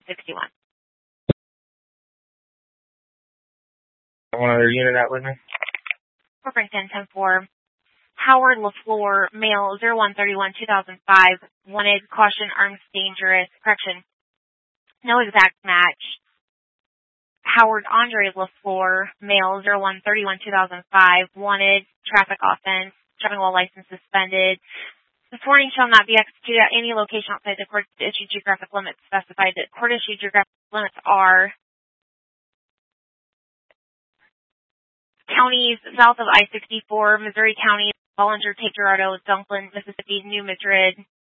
61. One other unit out with me. Corporation 10-4. Howard LaFleur, male, 01/31/2005, wanted, caution, arms dangerous, correction, no exact match. Howard Andre LaFleur, male, 01/31/2005, wanted, traffic offense, driving while license suspended. This warning shall not be executed at any location outside the court-issued geographic limits specified. The court-issued geographic limits are counties south of I-64, Missouri County, Ballinger, Tate Gerardo, Dunklin, Mississippi, New Madrid,